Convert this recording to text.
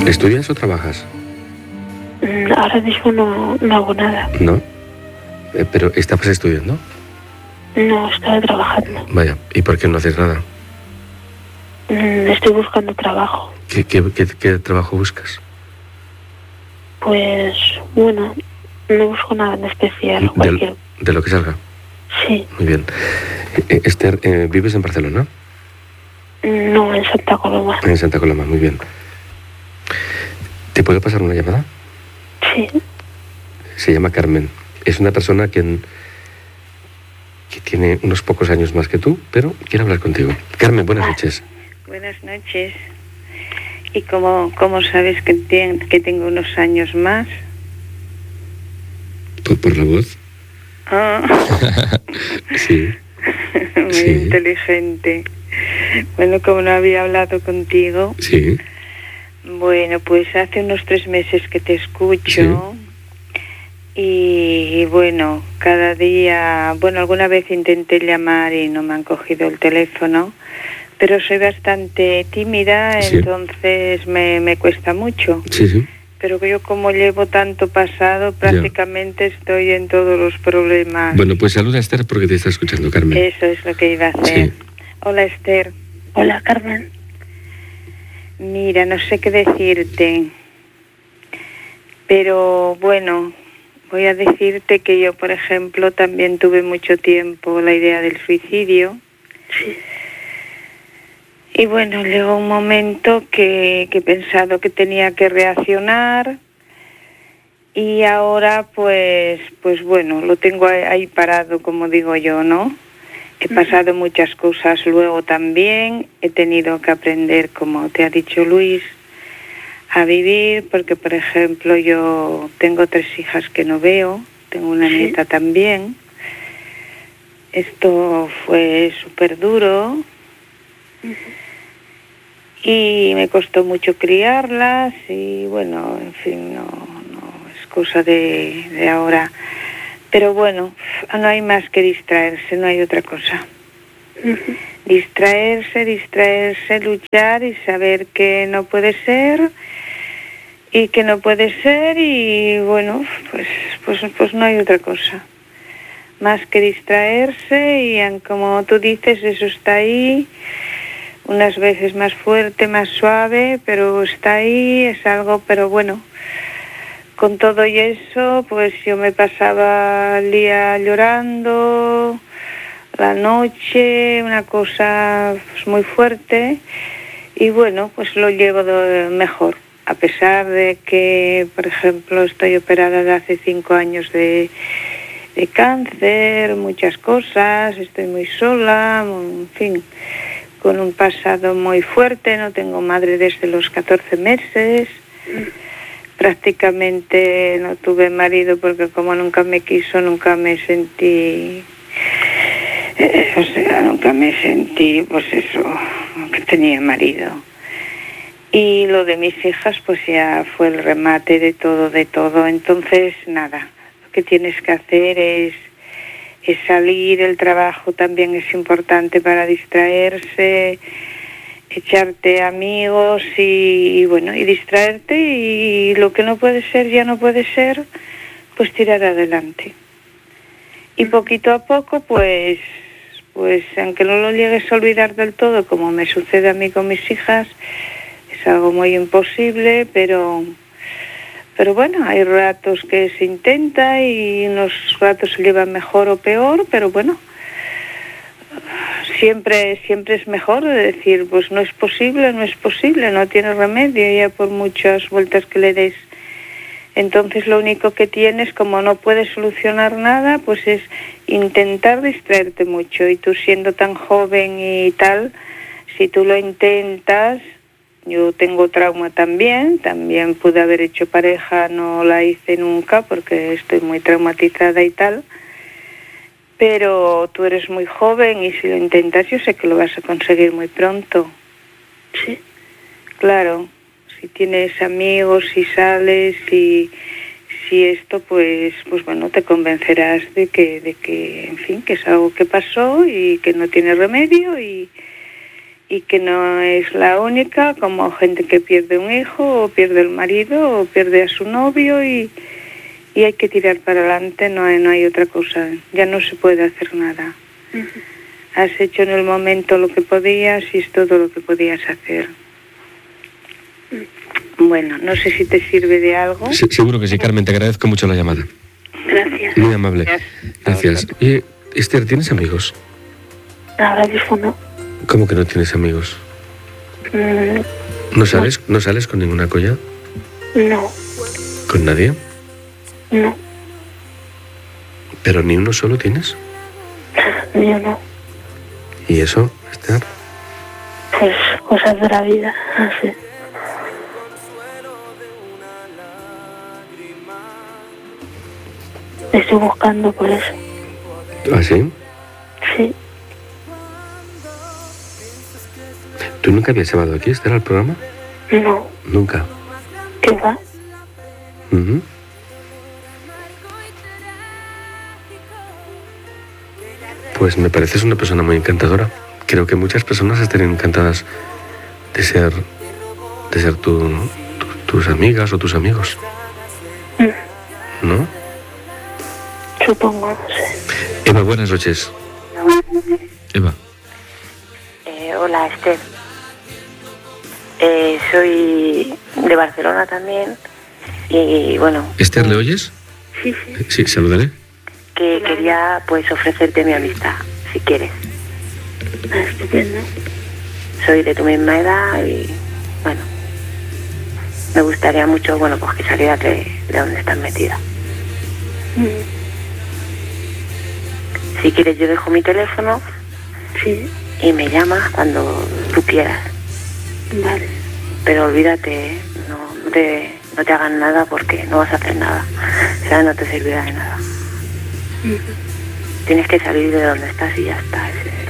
¿Estudias o trabajas? Ahora mismo no hago nada. ¿No? Pero estabas estudiando. No, estaba trabajando. Vaya, ¿y por qué no haces nada? Estoy buscando trabajo. ¿Qué trabajo buscas? Pues, bueno, no busco nada en especial. Cualquier... ¿De lo que salga? Sí. Muy bien. Esther, ¿vives en Barcelona? No, en Santa Coloma. En Santa Coloma, muy bien. ¿Te puedo pasar una llamada? Sí. Se llama Carmen. Es una persona que tiene unos pocos años más que tú, pero quiere hablar contigo. Carmen, buenas noches. Buenas noches. ¿Y cómo sabes que tengo unos años más? ¿Por la voz? Sí. Muy inteligente. Bueno, como no había hablado contigo. Sí. Bueno, pues hace unos 3 meses que te escucho. Sí. Y bueno, cada día, alguna vez intenté llamar y no me han cogido el teléfono, pero soy bastante tímida, sí. Entonces me cuesta mucho. Sí. Pero yo como llevo tanto pasado, prácticamente estoy en todos los problemas. Bueno, pues saluda a Esther porque te está escuchando, Carmen. Eso es lo que iba a hacer. Sí. Hola, Esther. Hola, Carmen. Mira, no sé qué decirte, pero bueno, voy a decirte que yo, por ejemplo, también tuve mucho tiempo la idea del suicidio. Sí. Y bueno, llegó un momento que he pensado que tenía que reaccionar y ahora pues bueno, lo tengo ahí parado, como digo yo, ¿no? He pasado muchas cosas luego también, he tenido que aprender, como te ha dicho Luis, a vivir, porque por ejemplo yo tengo 3 hijas que no veo, tengo una nieta también. Esto fue súper duro. Y me costó mucho criarlas y bueno, en fin, no es cosa de ahora. Pero bueno, no hay más que distraerse, no hay otra cosa. Distraerse, luchar y saber que no puede ser y bueno, pues no hay otra cosa. Más que distraerse y como tú dices, eso está ahí. Unas veces más fuerte, más suave, pero está ahí, es algo, pero bueno, con todo y eso, pues yo me pasaba el día llorando, la noche, una cosa pues, muy fuerte, y bueno, pues lo llevo mejor, a pesar de que, por ejemplo, estoy operada de hace 5 años de cáncer, muchas cosas, estoy muy sola, en fin, con un pasado muy fuerte, no tengo madre desde los 14 meses, prácticamente no tuve marido porque como nunca me quiso, nunca me sentí, pues eso, que tenía marido. Y lo de mis hijas pues ya fue el remate de todo, entonces nada, lo que tienes que hacer es salir, el trabajo también es importante para distraerse, echarte amigos y bueno, y distraerte y lo que no puede ser, ya no puede ser, pues tirar adelante. Y poquito a poco, pues aunque no lo llegues a olvidar del todo, como me sucede a mí con mis hijas, es algo muy imposible, pero bueno, hay ratos que se intenta y unos ratos se llevan mejor o peor, pero bueno, siempre es mejor decir, pues no es posible, no tiene remedio, ya por muchas vueltas que le des. Entonces lo único que tienes, como no puedes solucionar nada, pues es intentar distraerte mucho. Y tú siendo tan joven y tal, si tú lo intentas... Yo tengo trauma también pude haber hecho pareja, no la hice nunca porque estoy muy traumatizada y tal, pero tú eres muy joven y si lo intentas yo sé que lo vas a conseguir muy pronto. Sí. Claro, si tienes amigos, si sales, si esto, pues bueno, te convencerás de que, en fin, que es algo que pasó y que no tiene remedio y y que no es la única, como gente que pierde un hijo o pierde el marido o pierde a su novio y hay que tirar para adelante, no hay otra cosa, ya no se puede hacer nada. Has hecho en el momento lo que podías y es todo lo que podías hacer. Bueno, no sé si te sirve de algo. Sí, seguro que sí, Carmen, te agradezco mucho la llamada. Gracias. Muy amable. Gracias. Y, Esther, ¿tienes amigos? Ahora mismo no. ¿Cómo que no tienes amigos? ¿No sales con ninguna colla? No. ¿Con nadie? No. ¿Pero ni uno solo tienes? Yo no. ¿Y eso, Esther? Pues cosas de la vida, así. Estoy buscando por eso. ¿Ah, sí? Sí. ¿Tú nunca habías llamado aquí, Esther, al programa? No. Nunca. ¿Qué va? Ujú. Pues me pareces una persona muy encantadora. Creo que muchas personas estarían encantadas de ser tus amigas o tus amigos. ¿No? Supongo, no sé. Eva, buenas noches. Eva. Hola, Esther. Soy de Barcelona también y bueno... Esther, ¿le oyes? Sí. Sí, salúdale. Que quería pues ofrecerte mi amistad, si quieres. Estupendo. Soy de tu misma edad y bueno, me gustaría mucho, bueno, pues que salieras de donde estás metida. Si quieres yo dejo mi teléfono. Sí. Y me llamas cuando tú quieras. Vale. Pero olvídate, no te hagan nada porque no vas a hacer nada. O sea, no te servirá de nada. Tienes que salir de donde estás y ya está, ese es